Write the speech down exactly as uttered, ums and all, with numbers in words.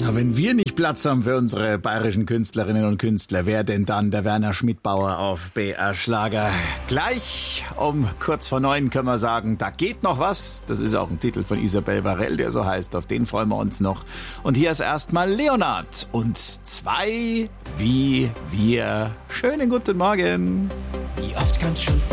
Ja, wenn wir nicht Platz haben für unsere bayerischen Künstlerinnen und Künstler, wer denn dann? Der Werner Schmidbauer auf B R Schlager. Gleich um kurz vor neun können wir sagen, da geht noch was. Das ist auch ein Titel von Isabel Varell, der so heißt. Auf den freuen wir uns noch. Und hier ist erstmal Leonard und zwei wie wir. Schönen guten Morgen. Wie oft kann's schon